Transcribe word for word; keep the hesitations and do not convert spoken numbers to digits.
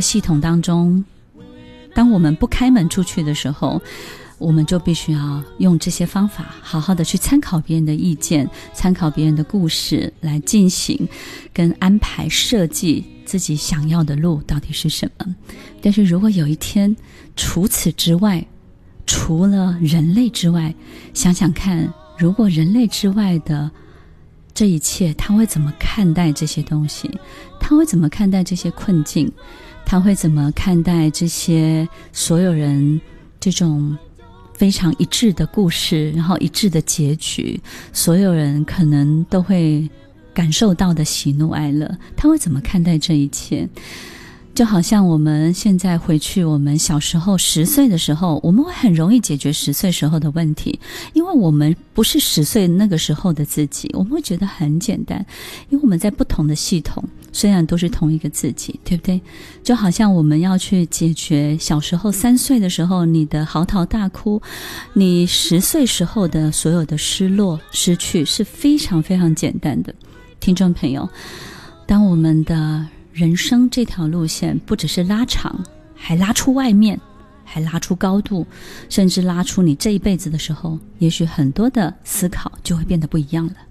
个系统当中，当我们不开门出去的时候，我们就必须要用这些方法好好的去参考别人的意见，参考别人的故事，来进行跟安排设计自己想要的路到底是什么。但是如果有一天除此之外，除了人类之外，想想看，如果人类之外的这一切，他会怎么看待这些东西？他会怎么看待这些困境？他会怎么看待这些所有人这种非常一致的故事，然后一致的结局，所有人可能都会感受到的喜怒哀乐？他会怎么看待这一切？就好像我们现在回去我们小时候十岁的时候，我们会很容易解决十岁时候的问题，因为我们不是十岁那个时候的自己，我们会觉得很简单，因为我们在不同的系统，虽然都是同一个自己，对不对？就好像我们要去解决小时候三岁的时候你的嚎啕大哭，你十岁时候的所有的失落失去，是非常非常简单的。听众朋友，当我们的人生这条路线不只是拉长，还拉出外面，还拉出高度，甚至拉出你这一辈子的时候，也许很多的思考就会变得不一样了。